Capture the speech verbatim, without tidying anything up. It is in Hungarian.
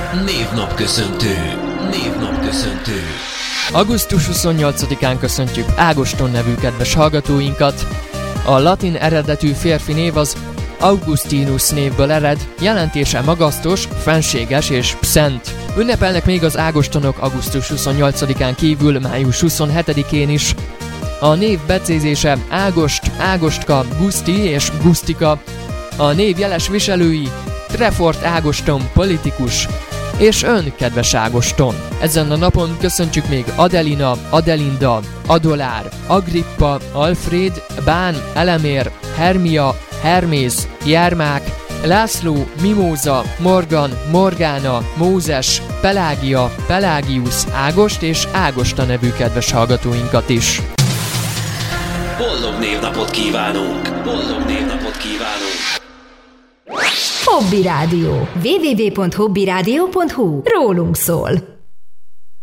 Névnapköszöntő. Névnapköszöntő. augusztus huszonnyolcadikán köszöntjük Ágoston nevű kedves hallgatóinkat. A latin eredetű férfi név az Augustinus névből ered, jelentése magasztos, fenséges és szent. Ünnepelnek még az ágostonok augusztus huszonnyolcadikán kívül május huszonhetedikén is. A név becézése Ágost, Ágostka, Guszti és Gusztika. A név jeles viselői Trefort Ágoston, politikus, és ön, kedves Ágoston. Ezen a napon köszöntjük még Adelina, Adelinda, Adolár, Agrippa, Alfred, Bán, Elemér, Hermia, Hermész, Jermák, László, Mimóza, Morgan, Morgána, Mózes, Pelágia, Pelágius, Ágost és Ágosta nevű kedves hallgatóinkat is. Boldog névnapot kívánunk! Boldog névnapot kívánunk! Hobby Rádió. double-u double-u double-u pont hobby rádió pont hu. Rólunk szól.